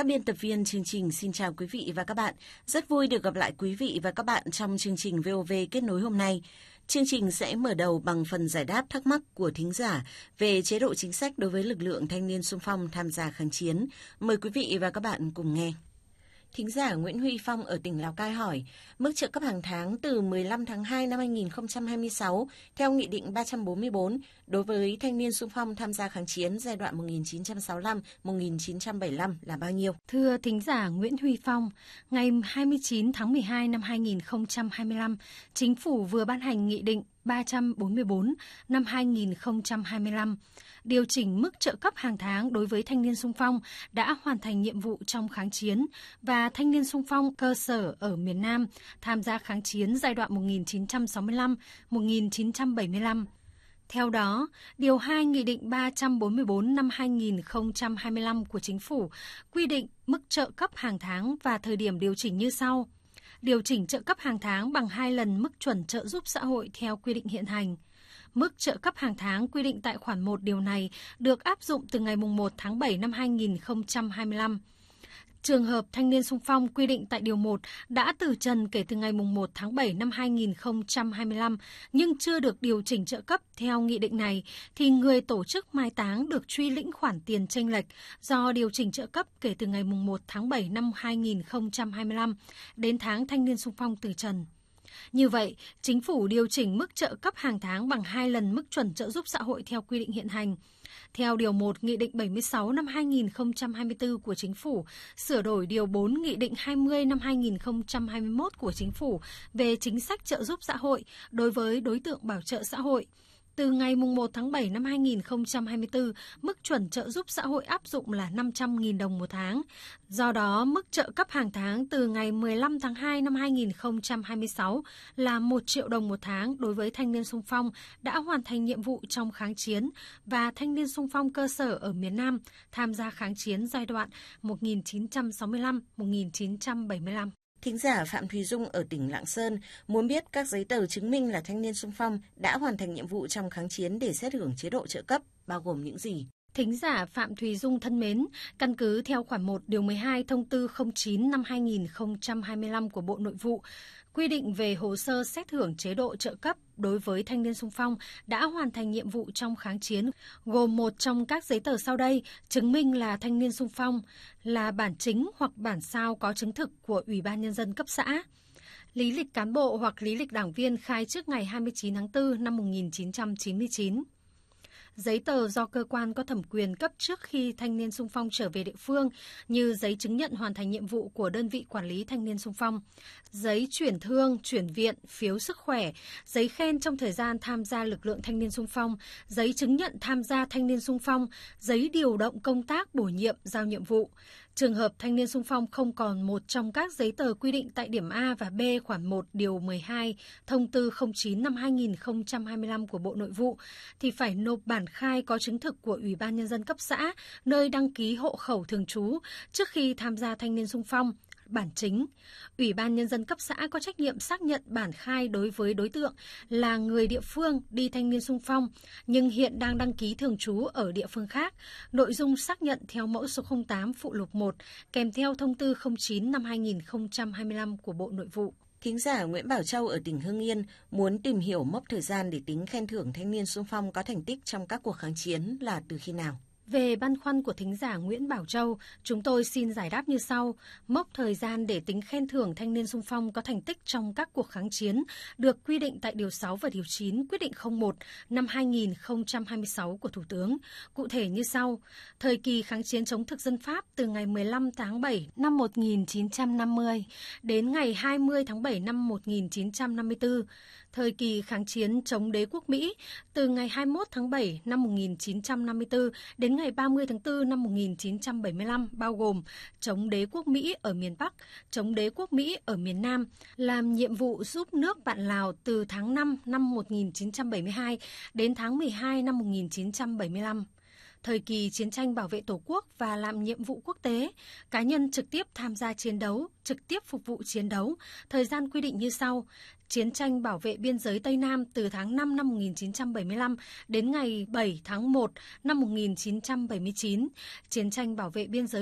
Các biên tập viên chương trình xin chào quý vị và các bạn. Rất vui được gặp lại quý vị và các bạn trong chương trình VOV Kết nối hôm nay. Chương trình sẽ mở đầu bằng phần giải đáp thắc mắc của thính giả về chế độ chính sách đối với lực lượng thanh niên xung phong tham gia kháng chiến. Mời quý vị và các bạn cùng nghe. Thính giả Nguyễn Huy Phong ở tỉnh Lào Cai hỏi, mức trợ cấp hàng tháng từ 15 tháng 2 năm 2026 theo Nghị định 344 đối với thanh niên xung phong tham gia kháng chiến giai đoạn 1965-1975 là bao nhiêu? Thưa thính giả Nguyễn Huy Phong, ngày 29 tháng 12 năm 2025, Chính phủ vừa ban hành Nghị định 344 năm 2025, điều chỉnh mức trợ cấp hàng tháng đối với thanh niên xung phong đã hoàn thành nhiệm vụ trong kháng chiến và thanh niên xung phong cơ sở ở miền Nam tham gia kháng chiến giai đoạn 1965-1975. Theo đó, Điều 2 Nghị định 344 năm 2025 của Chính phủ quy định mức trợ cấp hàng tháng và thời điểm điều chỉnh như sau. Điều chỉnh trợ cấp hàng tháng bằng 2 lần mức chuẩn trợ giúp xã hội theo quy định hiện hành. Mức trợ cấp hàng tháng quy định tại khoản 1 điều này được áp dụng từ ngày 1 tháng 7 năm 2025. Trường hợp thanh niên xung phong quy định tại Điều 1 đã từ trần kể từ ngày 1 tháng 7 năm 2025 nhưng chưa được điều chỉnh trợ cấp theo nghị định này, thì người tổ chức mai táng được truy lĩnh khoản tiền chênh lệch do điều chỉnh trợ cấp kể từ ngày 1 tháng 7 năm 2025 đến tháng thanh niên xung phong từ trần. Như vậy, Chính phủ điều chỉnh mức trợ cấp hàng tháng bằng 2 lần mức chuẩn trợ giúp xã hội theo quy định hiện hành. Theo Điều 1 Nghị định 76 năm 2024 của Chính phủ, sửa đổi Điều 4 Nghị định 20 năm 2021 của Chính phủ về chính sách trợ giúp xã hội đối với đối tượng bảo trợ xã hội. Từ ngày 1 tháng 7 năm 2024, mức chuẩn trợ giúp xã hội áp dụng là 500.000 đồng một tháng. Do đó, mức trợ cấp hàng tháng từ ngày 15 tháng 2 năm 2026 là 1 triệu đồng một tháng đối với thanh niên xung phong đã hoàn thành nhiệm vụ trong kháng chiến và thanh niên xung phong cơ sở ở miền Nam tham gia kháng chiến giai đoạn 1965-1975. Thính giả Phạm Thùy Dung ở tỉnh Lạng Sơn muốn biết các giấy tờ chứng minh là thanh niên xung phong đã hoàn thành nhiệm vụ trong kháng chiến để xét hưởng chế độ trợ cấp bao gồm những gì? Thính giả Phạm Thùy Dung thân mến, căn cứ theo khoản 1 điều 12 thông tư 09 năm 2025 của Bộ Nội vụ, quy định về hồ sơ xét hưởng chế độ trợ cấp đối với thanh niên xung phong đã hoàn thành nhiệm vụ trong kháng chiến, gồm một trong các giấy tờ sau đây chứng minh là thanh niên xung phong, là bản chính hoặc bản sao có chứng thực của Ủy ban Nhân dân cấp xã, lý lịch cán bộ hoặc lý lịch đảng viên khai trước ngày 29 tháng 4 năm 1999. Giấy tờ do cơ quan có thẩm quyền cấp trước khi thanh niên xung phong trở về địa phương như giấy chứng nhận hoàn thành nhiệm vụ của đơn vị quản lý thanh niên xung phong, giấy chuyển thương, chuyển viện, phiếu sức khỏe, giấy khen trong thời gian tham gia lực lượng thanh niên xung phong, giấy chứng nhận tham gia thanh niên xung phong, giấy điều động công tác bổ nhiệm giao nhiệm vụ. Trường hợp thanh niên xung phong không còn một trong các giấy tờ quy định tại điểm A và B khoản 1 điều 12 thông tư 09 năm 2025 của Bộ Nội vụ thì phải nộp bản khai có chứng thực của Ủy ban Nhân dân cấp xã nơi đăng ký hộ khẩu thường trú trước khi tham gia thanh niên xung phong. Bản chính, Ủy ban Nhân dân cấp xã có trách nhiệm xác nhận bản khai đối với đối tượng là người địa phương đi thanh niên xung phong nhưng hiện đang đăng ký thường trú ở địa phương khác, nội dung xác nhận theo mẫu số 08 phụ lục 1 kèm theo thông tư 09 năm 2025 của Bộ Nội vụ. Thính giả Nguyễn Bảo Châu ở tỉnh Hưng Yên muốn tìm hiểu mốc thời gian để tính khen thưởng thanh niên xung phong có thành tích trong các cuộc kháng chiến là từ khi nào? Về băn khoăn của thính giả Nguyễn Bảo Châu, chúng tôi xin giải đáp như sau. Mốc thời gian để tính khen thưởng thanh niên xung phong có thành tích trong các cuộc kháng chiến được quy định tại Điều 6 và Điều 9 Quyết định 01 năm 2026 của Thủ tướng. Cụ thể như sau. Thời kỳ kháng chiến chống thực dân Pháp từ ngày 15 tháng 7 năm 1950 đến ngày 20 tháng 7 năm 1954. Thời kỳ kháng chiến chống đế quốc Mỹ từ ngày 21 tháng 7 năm 1954 đến ngày 30 tháng 4 năm 1975 bao gồm chống đế quốc Mỹ ở miền Bắc, chống đế quốc Mỹ ở miền Nam, làm nhiệm vụ giúp nước bạn Lào từ tháng 5 năm 1972 đến tháng 12 năm 1975. Thời kỳ chiến tranh bảo vệ Tổ quốc và làm nhiệm vụ quốc tế, cá nhân trực tiếp tham gia chiến đấu, trực tiếp phục vụ chiến đấu, thời gian quy định như sau. Chiến tranh bảo vệ biên giới Tây Nam từ tháng 5 năm 1975 đến ngày 7 tháng 1 năm 1979, chiến tranh bảo vệ biên giới